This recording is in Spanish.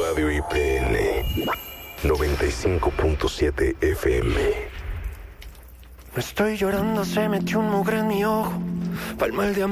Radio IPN 95.7 FM. No estoy llorando, se metió un mugre en mi ojo. Palma el de